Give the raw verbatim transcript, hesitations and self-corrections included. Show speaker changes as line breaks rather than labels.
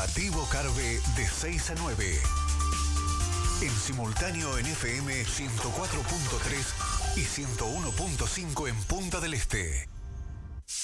Informativo Carve de seis a nueve. En simultáneo en F M ciento cuatro punto tres y ciento uno punto cinco en Punta del Este.